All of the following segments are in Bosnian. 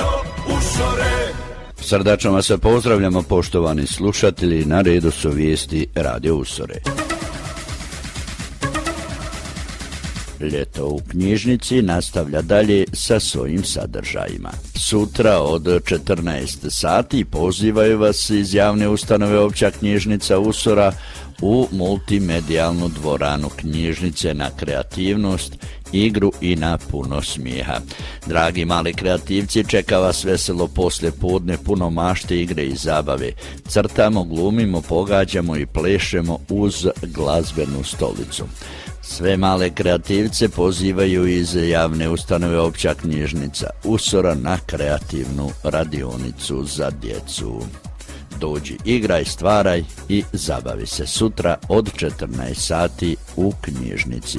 Srdačno vas pozdravljamo, poštovani slušatelji, na redu su vijesti Radio Usore. Ljeto u knjižnici nastavlja dalje sa svojim sadržajima. Sutra od 14 sati pozivaju vas iz javne ustanove Opća knjižnica Usora u multimedijalnu dvoranu knjižnice na kreativnost, igru i na puno smijeha. Dragi mali kreativci, čeka vas veselo poslijepodne, puno mašte, igre i zabave. Crtamo, glumimo, pogađamo i plešemo uz glazbenu stolicu. Sve male kreativce pozivaju iz javne ustanove Opća knjižnica Usora na kreativnu radionicu za djecu. Dođi, igraj, stvaraj i zabavi se sutra od 14 sati u knjižnici.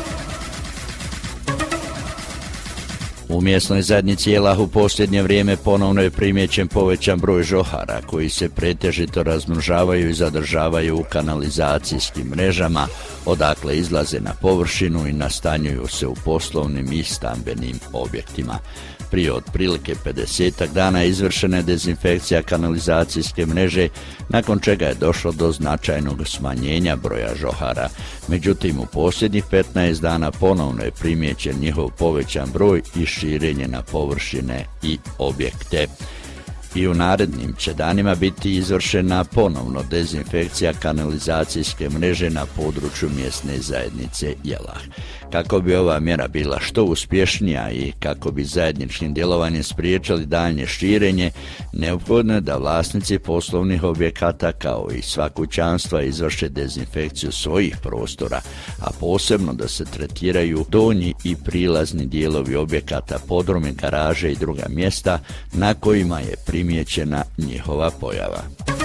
U mjesnoj zajednici Jelah u posljednje vrijeme ponovno je primijećen povećan broj žohara koji se pretežito razmnožavaju i zadržavaju u kanalizacijskim mrežama, odakle izlaze na površinu i nastanjuju se u poslovnim i stambenim objektima. Prije otprilike 50 dana izvršena je dezinfekcija kanalizacijske mreže, nakon čega je došlo do značajnog smanjenja broja žohara. Međutim, u posljednjih 15 dana ponovno je primijećen njihov povećan broj i širenje na površine i objekte. I u narednim će danima biti izvršena ponovno dezinfekcija kanalizacijske mreže na području mjesne zajednice Jelah. Kako bi ova mjera bila što uspješnija i kako bi zajedničkim djelovanjem spriječili daljnje širenje, neophodno je da vlasnici poslovnih objekata kao i sva kućanstva izvrše dezinfekciju svojih prostora, a posebno da se tretiraju donji i prilazni dijelovi objekata, podrumi, garaže i druga mjesta na kojima je primijećena njihova pojava.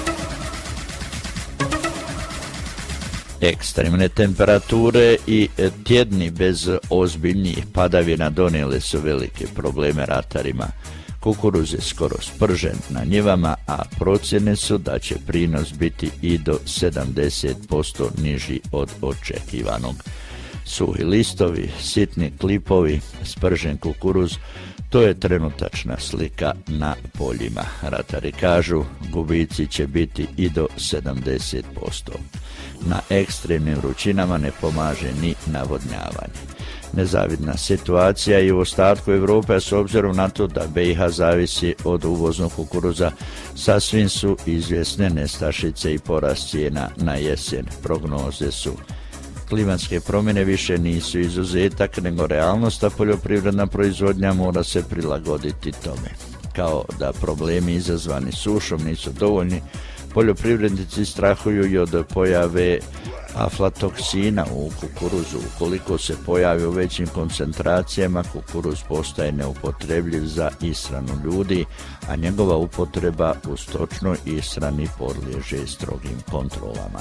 Ekstremne temperature i tjedni bez ozbiljnijih padavina donijele su velike probleme ratarima. Kukuruz je skoro spržen na njivama, a procjene su da će prinos biti i do 70% niži od očekivanog. Suhi listovi, sitni klipovi, spržen kukuruz, to je trenutačna slika na poljima. Ratari kažu, gubici će biti i do 70%. Na ekstremnim vrućinama ne pomaže ni navodnjavanje. Nezavidna situacija i u ostatku Europe, s obzirom na to da BiH zavisi od uvoznog kukuruza, sasvim su izvjesne nestašice i porast cijena na jesen. Prognoze su: klimatske promjene više nisu izuzetak nego realnost, a poljoprivredna proizvodnja mora se prilagoditi tome. Kao da problemi izazvani sušom nisu dovoljni, poljoprivrednici strahuju i od pojave aflatoksina u kukuruzu. Ukoliko se pojavi u većim koncentracijama, kukuruz postaje neupotrebljiv za ishranu ljudi, a njegova upotreba u stočnoj ishrani podliježe strogim kontrolama.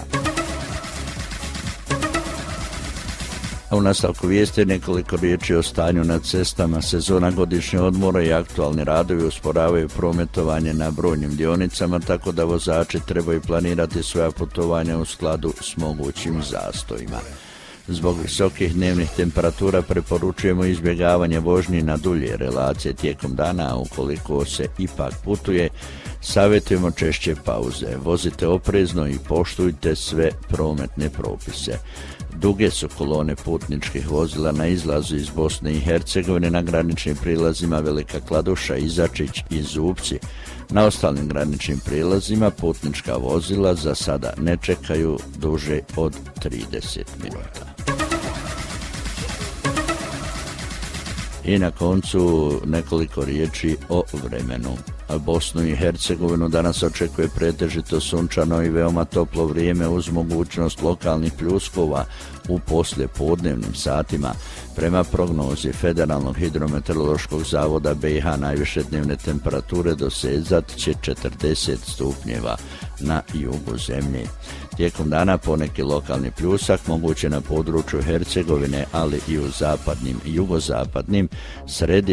U nastavku vijesti nekoliko riječi o stanju na cestama. Sezona godišnje odmora i aktualni radovi usporavaju prometovanje na brojnim dionicama, tako da vozači trebaju planirati svoja putovanja u skladu s mogućim zastojima. Zbog visokih dnevnih temperatura preporučujemo izbjegavanje vožnji na dulje relacije tijekom dana, a ukoliko se ipak putuje, savjetujemo češće pauze. Vozite oprezno i poštujte sve prometne propise. Duge su kolone putničkih vozila na izlazu iz Bosne i Hercegovine na graničnim prilazima Velika Kladuša, Izačić i Zupci. Na ostalim graničnim prilazima putnička vozila za sada ne čekaju duže od 30 minuta. I na koncu nekoliko riječi o vremenu. Bosnu i Hercegovinu danas očekuje pretežito sunčano i veoma toplo vrijeme uz mogućnost lokalnih pljuskova u poslijepodnevnim satima. Prema prognozi Federalnog hidrometeorološkog zavoda BiH najviše dnevne temperature dosezat će 40 stupnjeva na jugu zemlje. Tijekom dana poneki lokalni pljusak moguće na području Hercegovine, ali i u zapadnim i jugozapadnim, središnjim